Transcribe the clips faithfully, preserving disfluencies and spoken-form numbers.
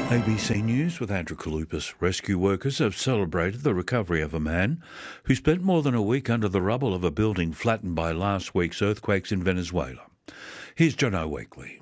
A B C News with Andrew Kalupas. Rescue workers have celebrated the recovery of a man who spent more than a week under the rubble of a building flattened by last week's earthquakes in Venezuela. Here's Jono Wakely.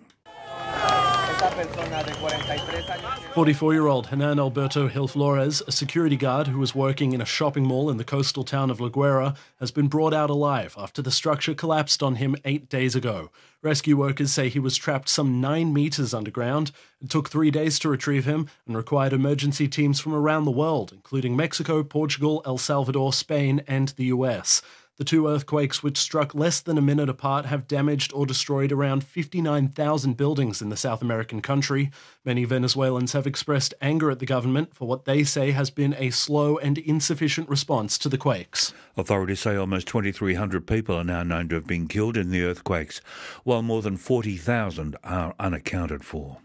forty-four-year-old Hernan Alberto Gil Flores, a security guard who was working in a shopping mall in the coastal town of La Guaira, has been brought out alive after the structure collapsed on him eight days ago. Rescue workers say he was trapped some nine metres underground. It took three days to retrieve him and required emergency teams from around the world, including Mexico, Portugal, El Salvador, Spain and the U S. The two earthquakes, which struck less than a minute apart, have damaged or destroyed around fifty-nine thousand buildings in the South American country. Many Venezuelans have expressed anger at the government for what they say has been a slow and insufficient response to the quakes. Authorities say almost twenty-three hundred people are now known to have been killed in the earthquakes, while more than forty thousand are unaccounted for.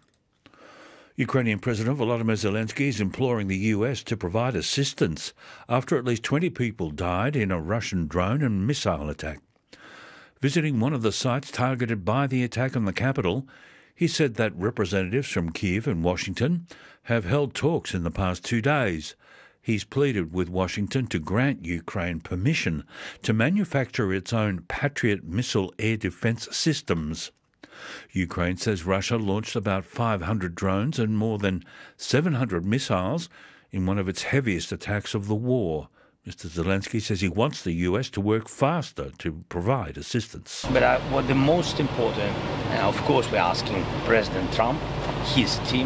Ukrainian President Volodymyr Zelensky is imploring the U S to provide assistance after at least twenty people died in a Russian drone and missile attack. Visiting one of the sites targeted by the attack on the capital, he said that representatives from Kyiv and Washington have held talks in the past two days. He's pleaded with Washington to grant Ukraine permission to manufacture its own Patriot missile air defence systems. Ukraine says Russia launched about five hundred drones and more than seven hundred missiles in one of its heaviest attacks of the war. Mister Zelensky says he wants the U S to work faster to provide assistance. But uh, what the most important, and of course we're asking President Trump, his team,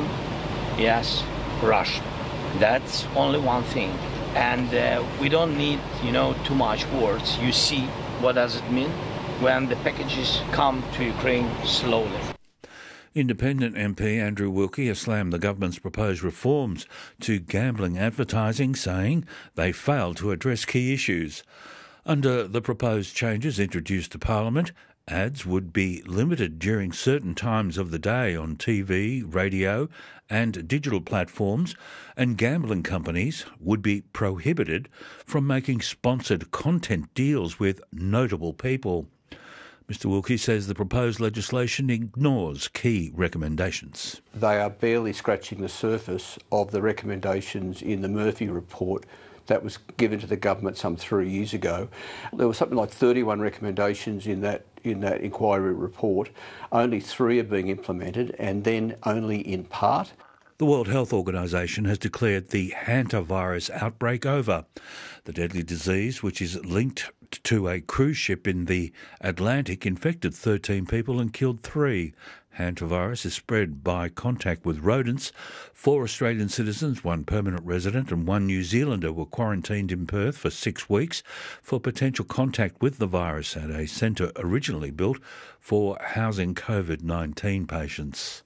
yes, Russia. That's only one thing. And uh, we don't need, you know, too much words. You see what does it mean when the packages come to Ukraine slowly. Independent M P Andrew Wilkie has slammed the government's proposed reforms to gambling advertising, saying they failed to address key issues. Under the proposed changes introduced to Parliament, ads would be limited during certain times of the day on T V, radio and digital platforms, and gambling companies would be prohibited from making sponsored content deals with notable people. Mister Wilkie says the proposed legislation ignores key recommendations. They are barely scratching the surface of the recommendations in the Murphy report that was given to the government some three years ago. There was something like thirty-one recommendations in that in that inquiry report. Only three are being implemented, and then only in part. The World Health Organization has declared the hantavirus outbreak over. The deadly disease, which is linked to a cruise ship in the Atlantic, infected thirteen people and killed three. Hantavirus is spread by contact with rodents. Four Australian citizens, one permanent resident and one New Zealander were quarantined in Perth for six weeks for potential contact with the virus at a centre originally built for housing COVID nineteen patients.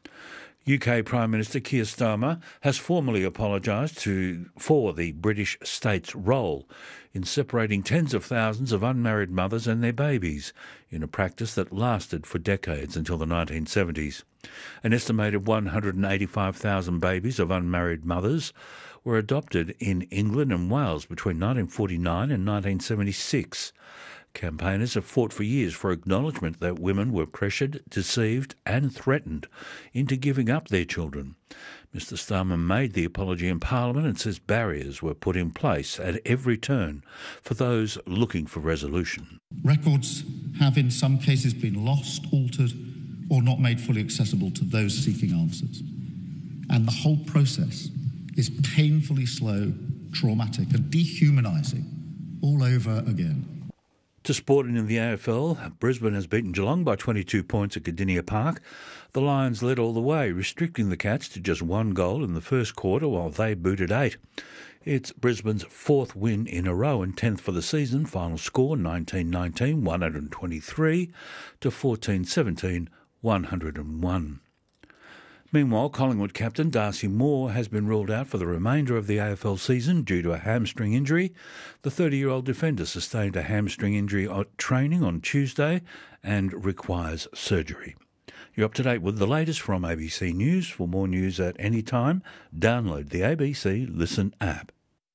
U K Prime Minister Keir Starmer has formally apologised to for the British state's role in separating tens of thousands of unmarried mothers and their babies in a practice that lasted for decades until the nineteen seventies. An estimated one hundred eighty-five thousand babies of unmarried mothers were adopted in England and Wales between nineteen forty-nine and nineteen seventy-six. Campaigners have fought for years for acknowledgement that women were pressured, deceived and threatened into giving up their children. Mister Starmer made the apology in Parliament and says barriers were put in place at every turn for those looking for resolution. Records have in some cases been lost, altered or not made fully accessible to those seeking answers. And the whole process is painfully slow, traumatic and dehumanising all over again. To sport and in the A F L, Brisbane has beaten Geelong by twenty-two points at Cardinia Park. The Lions led all the way, restricting the Cats to just one goal in the first quarter while they booted eight. It's Brisbane's fourth win in a row and tenth for the season. Final score nineteen nineteen, one hundred twenty-three to fourteen seventeen, one hundred one. Meanwhile, Collingwood captain Darcy Moore has been ruled out for the remainder of the A F L season due to a hamstring injury. The thirty-year-old defender sustained a hamstring injury at training on Tuesday and requires surgery. You're up to date with the latest from A B C News. For more news at any time, download the A B C Listen app.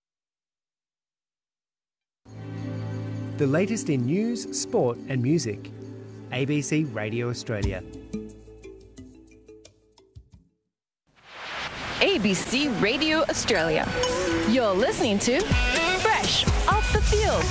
The latest in news, sport and music. A B C Radio Australia. A B C Radio Australia. You're listening to Fresh Off the Field.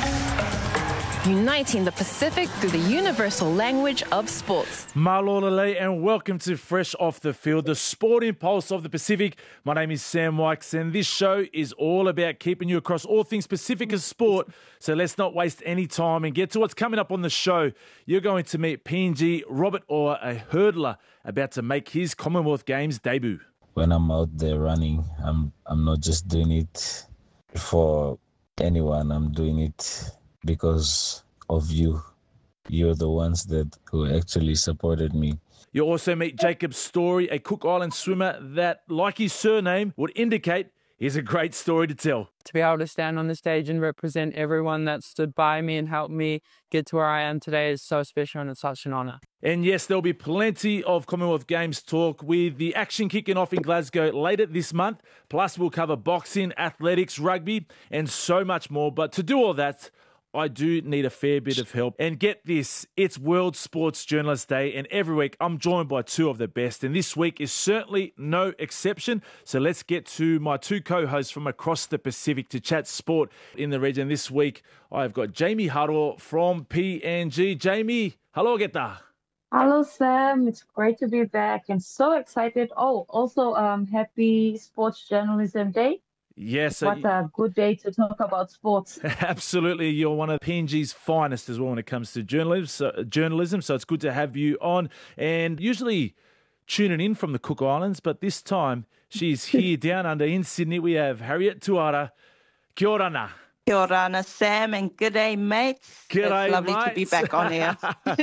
Uniting the Pacific through the universal language of sports. Malolale, and welcome to Fresh Off the Field, the sporting pulse of the Pacific. My name is Sam Wykes, and this show is all about keeping you across all things Pacific as sport. So let's not waste any time and get to what's coming up on the show. You're going to meet P N G Robert Orr, a hurdler about to make his Commonwealth Games debut. When I'm out there running, I'm I'm not just doing it for anyone. I'm doing it because of you. You're the ones that who actually supported me. You'll also meet Jacob Story, a Cook Island swimmer that, like his surname would indicate, is a great story to tell. To be able to stand on the stage and represent everyone that stood by me and helped me get to where I am today is so special, and it's such an honour. And yes, there'll be plenty of Commonwealth Games talk with the action kicking off in Glasgow later this month. Plus, we'll cover boxing, athletics, rugby, and so much more. But to do all that, I do need a fair bit of help. And get this, it's World Sports Journalist Day, and every week I'm joined by two of the best. And this week is certainly no exception. So let's get to my two co-hosts from across the Pacific to chat sport in the region. This week, I've got Jamie Haro from P N G. Jamie, hello, geta. Hello, Sam. It's great to be back and so excited. Oh, also, um, happy Sports Journalism Day. Yes. What a good day to talk about sports. Absolutely. You're one of P N G's finest as well when it comes to journalism. So, journalism, so it's good to have you on. And usually tuning in from the Cook Islands, but this time she's here down under in Sydney. We have Harriet Tuara. Kia ora na. Kia ora na, Sam, and good day, mates. G'day, it's lovely mates. to be back on here.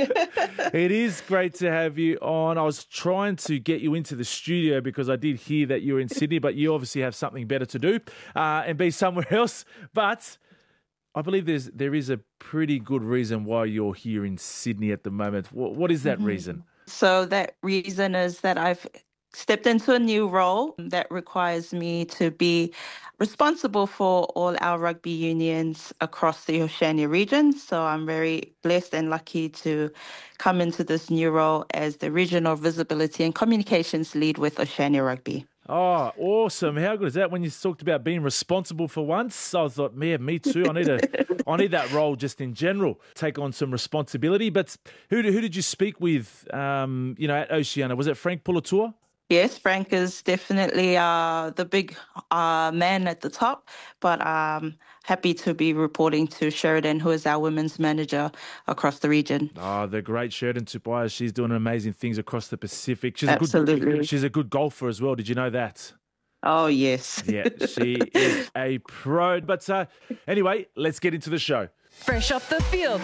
It is great to have you on. I was trying to get you into the studio because I did hear that you were in Sydney, but you obviously have something better to do uh, and be somewhere else. But I believe there's there is a pretty good reason why you're here in Sydney at the moment. What, what is that Mm-hmm. reason? So that reason is that I've stepped into a new role that requires me to be responsible for all our rugby unions across the Oceania region. So I'm very blessed and lucky to come into this new role as the Regional Visibility and Communications Lead with Oceania Rugby. Oh, awesome. How good is that? When you talked about being responsible for once, I was like, man, me too. I need a, I need that role just in general, take on some responsibility. But who, who did you speak with, um, you know, at Oceania? Was it Frank Pulatua? Yes, Frank is definitely uh, the big uh, man at the top, but I'm happy to be reporting to Sheridan, who is our women's manager across the region. Oh, the great Sheridan Tupaia. She's doing amazing things across the Pacific. She's Absolutely. A good, she's a good golfer as well. Did you know that? Oh, yes. Yeah, she is a pro. But uh, anyway, let's get into the show. Fresh Off the Field.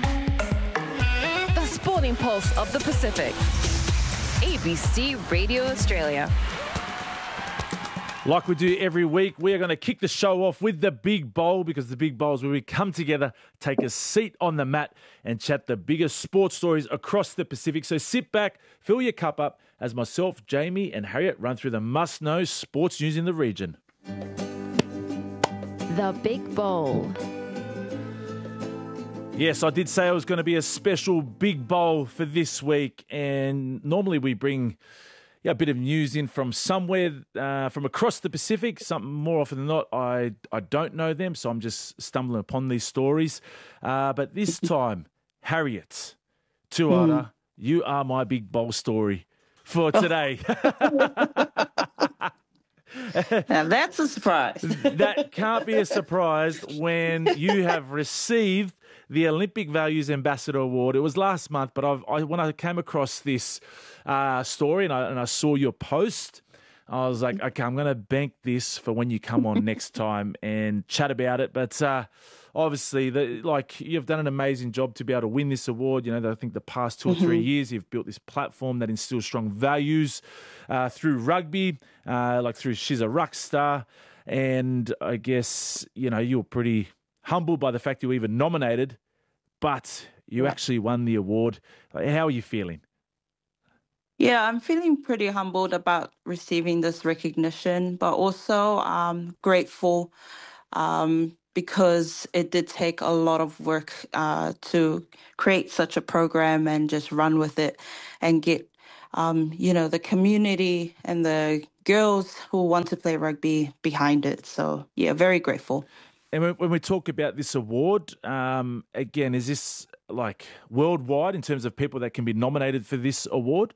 The sporting pulse of the Pacific. A B C Radio Australia. Like we do every week, we are going to kick the show off with the Big Bowl, because the Big Bowl is where we come together, take a seat on the mat and chat the biggest sports stories across the Pacific. So sit back, fill your cup up as myself, Jamie and Harriet run through the must-know sports news in the region. The Big Bowl. Yes, I did say it was going to be a special Big Bowl for this week, and normally we bring yeah, a bit of news in from somewhere uh, from across the Pacific. Something more often than not, I I don't know them, so I'm just stumbling upon these stories. Uh, but this time, Harriet Tuara, mm. you are my Big Bowl story for today. Now that's a surprise. That can't be a surprise when you have received the Olympic Values Ambassador Award. It was last month, but I've, I, when I came across this uh, story and I, and I saw your post, I was like, okay, I'm going to bank this for when you come on next time and chat about it. But uh, obviously, the, like you've done an amazing job to be able to win this award. You know, I think the past two or three mm-hmm. years, you've built this platform that instills strong values uh, through rugby, uh, like through She's a Ruck Star. And I guess, you know, you were pretty humbled by the fact you were even nominated, but you yeah. actually won the award. How are you feeling? Yeah, I'm feeling pretty humbled about receiving this recognition, but also um, grateful um, because it did take a lot of work uh, to create such a program and just run with it and get, um, you know, the community and the girls who want to play rugby behind it. So, yeah, very grateful. And when, when we talk about this award, um, again, is this like worldwide in terms of people that can be nominated for this award?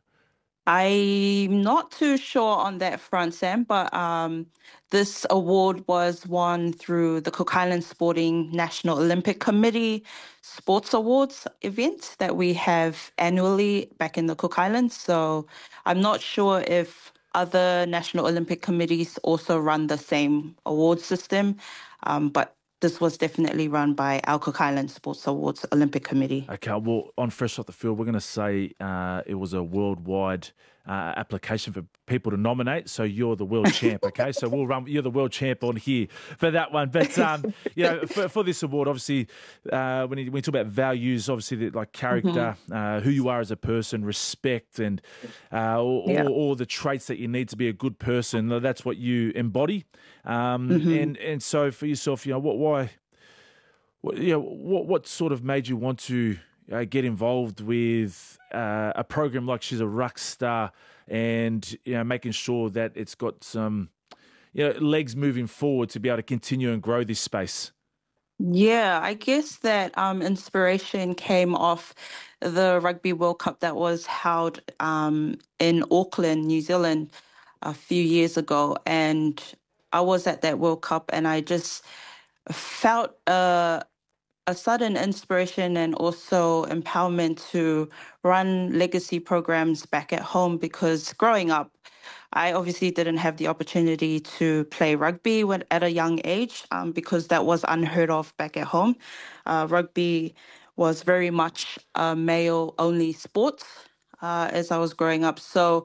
I'm not too sure on that front, Sam, but um, this award was won through the Cook Islands Sporting National Olympic Committee Sports Awards event that we have annually back in the Cook Islands. So I'm not sure if other National Olympic Committees also run the same award system, um, but this was definitely run by our Cook Islands Sports Awards Olympic Committee. Okay, well, on Fresh Off the Field, we're going to say uh, it was a worldwide uh, application for people to nominate. So you're the world champ, okay? So we'll run. You're the world champ on here for that one. But um, you know, for, for this award, obviously, uh, when, you, when you talk about values, obviously, the, like character, mm-hmm. uh, who you are as a person, respect, and uh, all, yeah. all, all the traits that you need to be a good person. That's what you embody. Um, mm-hmm. And and so for yourself, you know, what why. What, you know, what what sort of made you want to uh, get involved with uh, a program like She's a Ruck Star, and you know, making sure that it's got some you know legs moving forward to be able to continue and grow this space? Yeah, I guess that um, inspiration came off the Rugby World Cup that was held um, in Auckland, New Zealand, a few years ago, and I was at that World Cup, and I just felt a a sudden inspiration and also empowerment to run legacy programs back at home, because growing up, I obviously didn't have the opportunity to play rugby when, at a young age, um, because that was unheard of back at home. Uh, rugby was very much a male-only sport uh, as I was growing up. So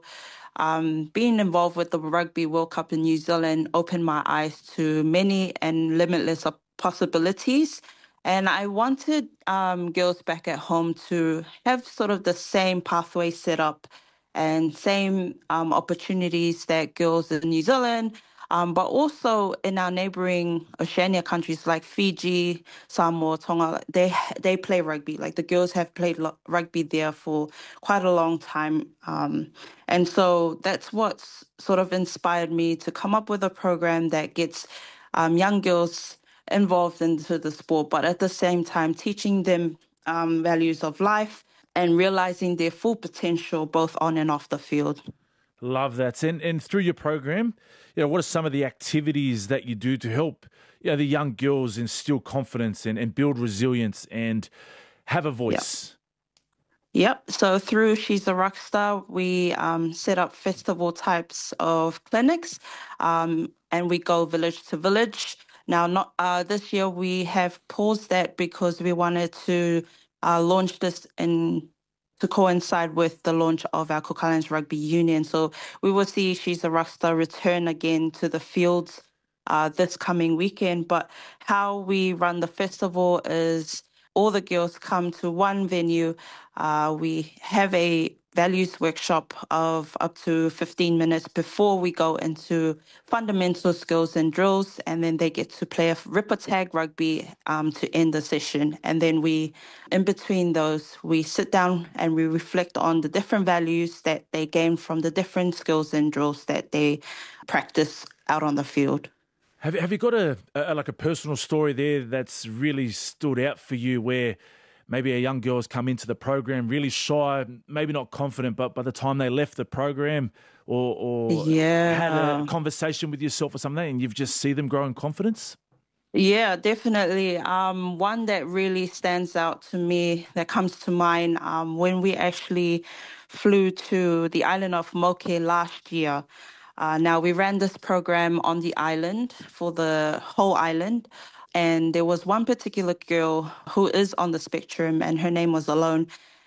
um, being involved with the Rugby World Cup in New Zealand opened my eyes to many and limitless possibilities. And I wanted um, girls back at home to have sort of the same pathway set up and same um, opportunities that girls in New Zealand, um, but also in our neighboring Oceania countries like Fiji, Samoa, Tonga, they they play rugby. Like the girls have played lo- rugby there for quite a long time. Um, and so that's what's sort of inspired me to come up with a program that gets um, young girls involved into the sport, but at the same time teaching them um, values of life and realizing their full potential both on and off the field. Love that. And and through your program, you know, what are some of the activities that you do to help you know, the young girls instill confidence and, and build resilience and have a voice? Yep. Yep. So through She's a Ruck Star, we um, set up festival types of clinics, um, and we go village to village. Now, not uh, this year, we have paused that because we wanted to uh, launch this in to coincide with the launch of our Cook Islands Rugby Union. So we will see She's a Ruck Star return again to the fields uh, this coming weekend. But how we run the festival is all the girls come to one venue. Uh, we have a values workshop of up to fifteen minutes before we go into fundamental skills and drills, and then they get to play a ripper tag rugby um, to end the session. And then we, in between those, we sit down and we reflect on the different values that they gain from the different skills and drills that they practice out on the field. Have Have you got a, a like a personal story there that's really stood out for you, where maybe a young girl has come into the program really shy, maybe not confident, but by the time they left the program or, or yeah. had a conversation with yourself or something, and you've just see them grow in confidence? Yeah, definitely. Um, one that really stands out to me, that comes to mind, um, when we actually flew to the island of Moke last year. Uh, now, we ran this program on the island for the whole island. And there was one particular girl who is on the spectrum, and her name was Alone,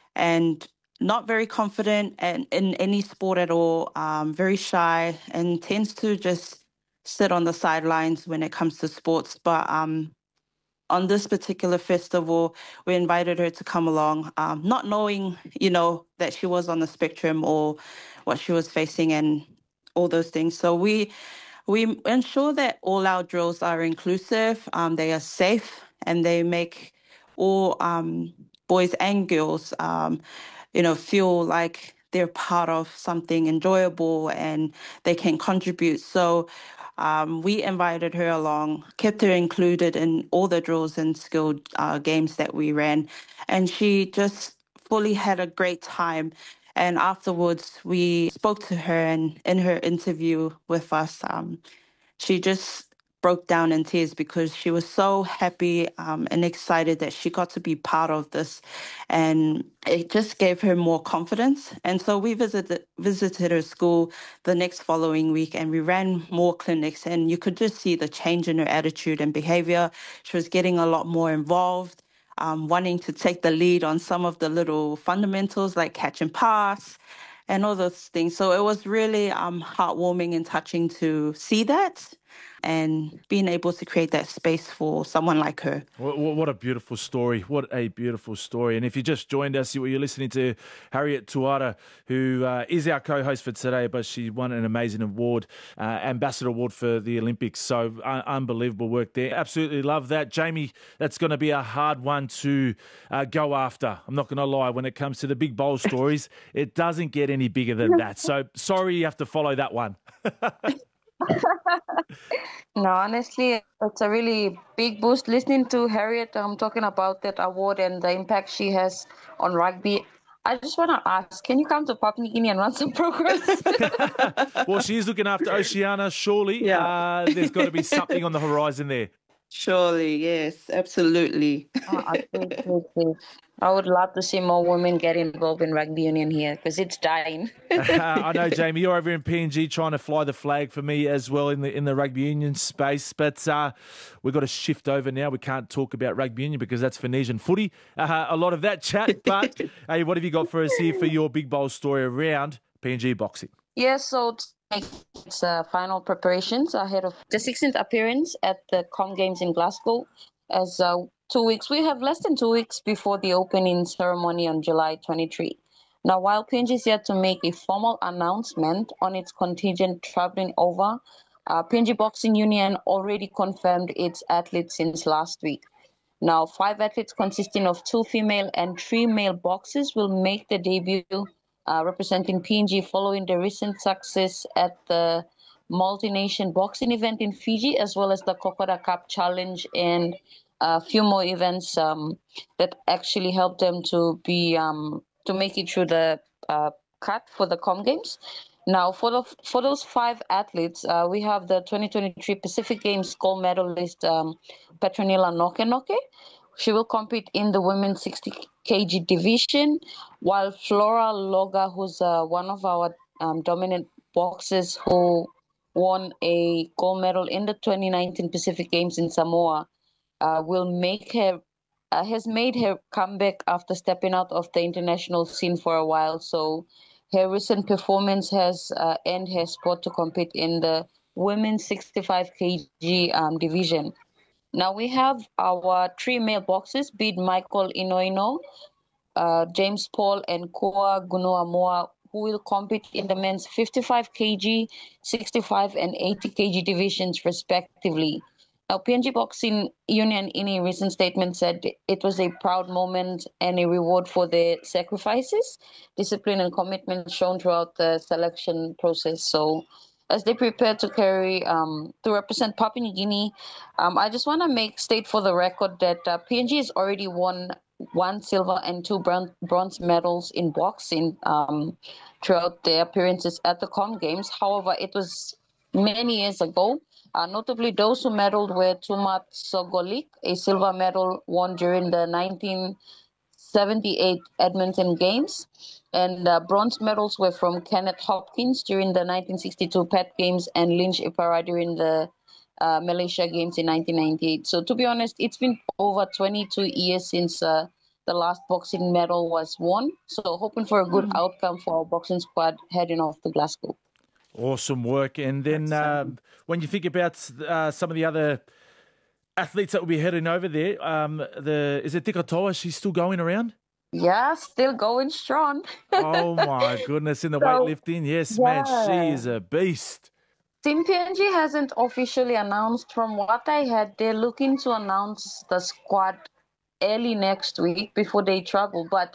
and not very confident and in any sport at all, um, very shy, and tends to just sit on the sidelines when it comes to sports. But um, on this particular festival, we invited her to come along, um, not knowing, you know, that she was on the spectrum or what she was facing and all those things. So we... We ensure that all our drills are inclusive, um, they are safe, and they make all um, boys and girls, um, you know, feel like they're part of something enjoyable and they can contribute. So um, we invited her along, kept her included in all the drills and skill uh, games that we ran. And she just fully had a great time. And afterwards, we spoke to her, and in her interview with us, um, she just broke down in tears because she was so happy um, and excited that she got to be part of this, and it just gave her more confidence. And so we visited visited her school the next following week, and we ran more clinics, and you could just see the change in her attitude and behavior. She was getting a lot more involved, um, wanting to take the lead on some of the little fundamentals like catch and pass and all those things. So it was really um, heartwarming and touching to see that and being able to create that space for someone like her. What, what a beautiful story. What a beautiful story. And if you just joined us, you're listening to Harriet Tuara, who uh, is our co-host for today, but she won an amazing award, uh, Ambassador Award for the Olympics. So uh, unbelievable work there. Absolutely love that. Jamie, that's going to be a hard one to uh, go after. I'm not going to lie. When it comes to the big bowl stories, it doesn't get any bigger than that. So sorry you have to follow that one. No, honestly, it's a really big boost listening to Harriet um, talking about that award and the impact she has on rugby. I just want to ask, can you come to Papua New Guinea and run some programs? Well, she's looking after Oceania. Surely yeah. uh, there's got to be something on the horizon there. Surely, yes, absolutely. Oh, absolutely. I would love to see more women get involved in rugby union here because it's dying. uh, I know, Jamie, you're over in P N G trying to fly the flag for me as well in the in the rugby union space. But uh, we've got to shift over now. We can't talk about rugby union because that's Phoenician footy. Uh, a lot of that chat. But hey, what have you got for us here for your big bowl story around P N G boxing? Yeah, so it's uh, final preparations ahead of the sixteenth appearance at the Com Games in Glasgow. As uh, two weeks, we have less than two weeks before the opening ceremony on July twenty-third. Now, while P N G is yet to make a formal announcement on its contingent traveling over, uh, P N G Boxing Union already confirmed its athletes since last week. Now, five athletes consisting of two female and three male boxers will make the debut uh, representing P N G following the recent success at the multi-nation boxing event in Fiji, as well as the Kokoda Cup Challenge and a few more events um, that actually helped them to be um, to make it through the uh, cut for the Com Games. Now, for the for those five athletes, uh, we have the twenty twenty-three Pacific Games gold medalist um, Petronila Nokenoke. She will compete in the women's sixty kilogram division, while Flora Loga, who's uh, one of our um, dominant boxers who won a gold medal in the twenty nineteen Pacific Games in Samoa, uh, will make her uh, has made her comeback after stepping out of the international scene for a while. So her recent performance has uh, earned her spot to compete in the women's sixty-five kilogram um, division. Now we have our three male boxers, be it Michael Inoino, uh, James Paul, and Koa Gunuamoa, who will compete in the men's fifty-five kilogram, sixty-five and eighty kilogram divisions respectively. Now, P N G Boxing Union in a recent statement said it was a proud moment and a reward for their sacrifices, discipline and commitment shown throughout the selection process. So as they prepare to carry, um, to represent Papua New Guinea, um, I just want to make state for the record that uh, P N G has already won one silver and two bronze medals in boxing um, throughout their appearances at the Com Games. However, it was many years ago. Uh, notably, those who medaled were Tumat Sogolik, a silver medal won during the nineteen seventy-eight Edmonton Games, and uh, bronze medals were from Kenneth Hopkins during the nineteen sixty-two Perth Games and Lynch Ipara during the uh, Malaysia Games in nineteen ninety-eight. So to be honest, it's been over twenty-two years since uh, the last boxing medal was won. So hoping for a good mm. outcome for our boxing squad heading off to Glasgow. Awesome work. And then um, when you think about uh, some of the other athletes that will be heading over there, um, the is it Tikatoa? She's still going around? Yeah, still going strong. Oh, my goodness. In the so, weightlifting. Yes, yeah. man, she is a beast. Team P N G hasn't officially announced. From what I heard, they're looking to announce the squad early next week before they travel. But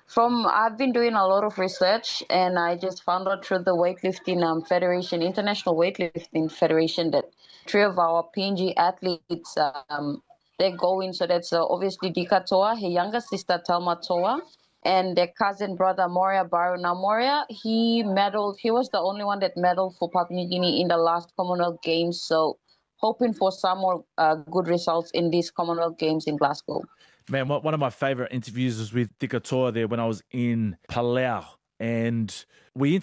From I've been doing a lot of research, and I just found out through the weightlifting um, federation, International Weightlifting Federation, that three of our P N G athletes um, they're going. So that's uh, obviously Dika Toa, her younger sister Talma Toa, and their cousin brother Moria Baru. Now Moria, he medaled. He was the only one that medaled for Papua New Guinea in the last Commonwealth Games. So hoping for some more uh, good results in these Commonwealth Games in Glasgow. Man, one of my favourite interviews was with Dika Toa there when I was in Palau, and we